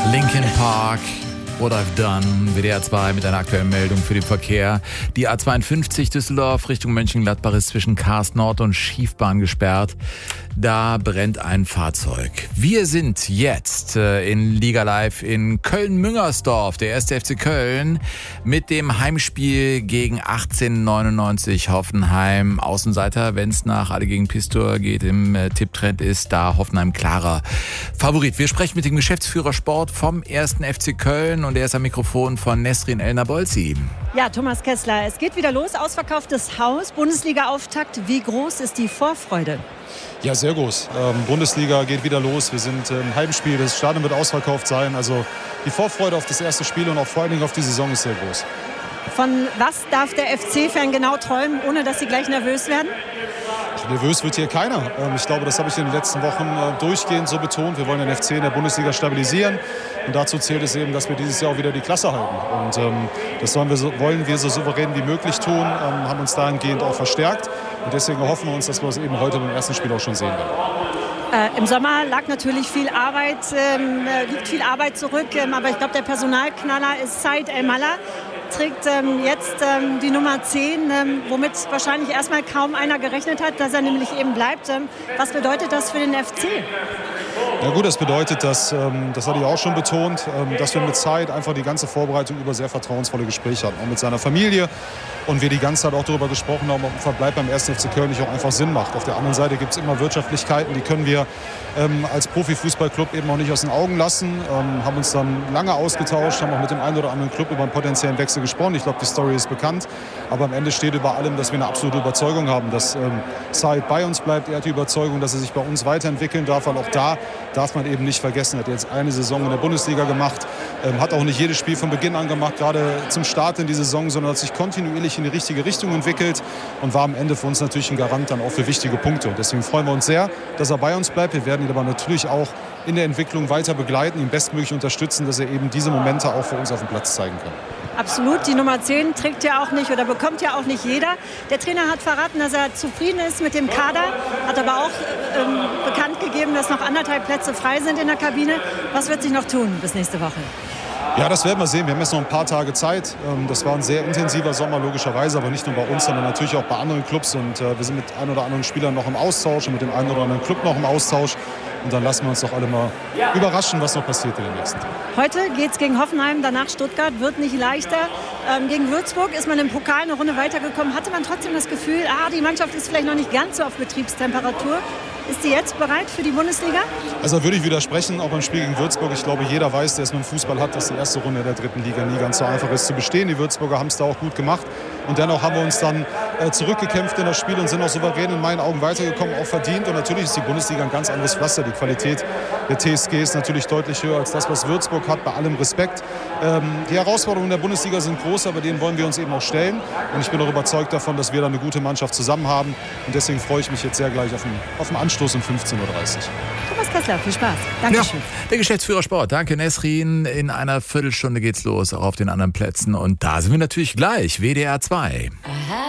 Linkin Park, What I've Done, WDR 2 mit einer aktuellen Meldung für den Verkehr. Die A52 Düsseldorf Richtung Mönchengladbach ist zwischen Karst Nord und Schiefbahn gesperrt. Da brennt ein Fahrzeug. Wir sind jetzt in Liga Live in Köln-Müngersdorf, der 1. FC Köln, mit dem Heimspiel gegen 1899 Hoffenheim. Außenseiter, wenn es nach Alle gegen Pistor geht, im Tipptrend ist da Hoffenheim klarer Favorit. Wir sprechen mit dem Geschäftsführer Sport vom 1. FC Köln und er ist am Mikrofon von Nesrin El-Nabolsi. Ja, Thomas Kessler, es geht wieder los, ausverkauftes Haus, Bundesliga-Auftakt. Wie groß ist die Vorfreude? Ja, sehr groß. Bundesliga geht wieder los. Wir sind im Heimspiel. Das Stadion wird ausverkauft sein. Also die Vorfreude auf das erste Spiel und auch vor allen Dingen auf die Saison ist sehr groß. Von was darf der FC-Fan genau träumen, ohne dass sie gleich nervös werden? Nervös wird hier keiner. Ich glaube, das habe ich in den letzten Wochen durchgehend so betont. Wir wollen den FC in der Bundesliga stabilisieren. Und dazu zählt es eben, dass wir dieses Jahr auch wieder die Klasse halten. Und das wollen wir so souverän wie möglich tun, haben uns dahingehend auch verstärkt. Und deswegen hoffen wir uns, dass wir es eben heute beim ersten Spiel auch schon sehen werden. Im Sommer lag natürlich liegt viel Arbeit zurück. Aber ich glaube, der Personalknaller ist Said El-Mallah. Trägt jetzt die Nummer 10, womit wahrscheinlich erstmal kaum einer gerechnet hat, dass er nämlich eben bleibt. Was bedeutet das für den FC? Ja gut, das bedeutet, das hatte ich auch schon betont, dass wir mit Said einfach die ganze Vorbereitung über sehr vertrauensvolle Gespräche hatten, auch mit seiner Familie. Und wir die ganze Zeit auch darüber gesprochen haben, ob ein Verbleib beim 1. FC Köln nicht auch einfach Sinn macht. Auf der anderen Seite gibt es immer Wirtschaftlichkeiten, die können wir als Profifußballclub eben auch nicht aus den Augen lassen. Haben uns dann lange ausgetauscht, haben auch mit dem einen oder anderen Club über einen potenziellen Wechsel gesprochen. Ich glaube, die Story ist bekannt. Aber am Ende steht über allem, dass wir eine absolute Überzeugung haben, dass Said bei uns bleibt. Er hat die Überzeugung, dass er sich bei uns weiterentwickeln darf, weil auch da darf man eben nicht vergessen, er hat jetzt eine Saison in der Bundesliga gemacht, hat auch nicht jedes Spiel von Beginn an gemacht, gerade zum Start in die Saison, sondern hat sich kontinuierlich in die richtige Richtung entwickelt und war am Ende für uns natürlich ein Garant dann auch für wichtige Punkte. Und deswegen freuen wir uns sehr, dass er bei uns bleibt. Wir werden ihn aber natürlich auch in der Entwicklung weiter begleiten, ihn bestmöglich unterstützen, dass er eben diese Momente auch für uns auf dem Platz zeigen kann. Absolut, die Nummer 10 trägt ja auch nicht oder bekommt ja auch nicht jeder. Der Trainer hat verraten, dass er zufrieden ist mit dem Kader, hat aber auch bekannt gegeben, dass noch 1,5 Plätze frei sind in der Kabine. Was wird sich noch tun bis nächste Woche? Ja, das werden wir sehen. Wir haben jetzt noch ein paar Tage Zeit. Das war ein sehr intensiver Sommer, logischerweise, aber nicht nur bei uns, sondern natürlich auch bei anderen Clubs. Und wir sind mit ein oder anderen Spielern noch im Austausch und mit dem einen oder anderen Club noch im Austausch. Und dann lassen wir uns doch alle mal überraschen, was noch passiert in den nächsten Tagen. Heute geht es gegen Hoffenheim, danach Stuttgart, wird nicht leichter. Gegen Würzburg ist man im Pokal eine Runde weitergekommen. Hatte man trotzdem das Gefühl, die Mannschaft ist vielleicht noch nicht ganz so auf Betriebstemperatur. Ist sie jetzt bereit für die Bundesliga? Also da würde ich widersprechen, auch beim Spiel gegen Würzburg. Ich glaube, jeder weiß, der es mit dem Fußball hat, dass die erste Runde der 3. Liga nie ganz so einfach ist zu bestehen. Die Würzburger haben es da auch gut gemacht. Und dennoch haben wir uns dann zurückgekämpft in das Spiel und sind auch souverän in meinen Augen weitergekommen, auch verdient. Und natürlich ist die Bundesliga ein ganz anderes Pflaster. Die Qualität der TSG ist natürlich deutlich höher als das, was Würzburg hat, bei allem Respekt. Die Herausforderungen der Bundesliga sind groß, aber denen wollen wir uns eben auch stellen. Und ich bin auch überzeugt davon, dass wir da eine gute Mannschaft zusammen haben. Und deswegen freue ich mich jetzt sehr gleich auf den Anstoß um 15:30 Uhr. Thomas Kessler, viel Spaß. Dankeschön. Ja, der Geschäftsführer Sport. Danke, Nesrin. In einer Viertelstunde geht's los, auch auf den anderen Plätzen. Und da sind wir natürlich gleich. WDR 2.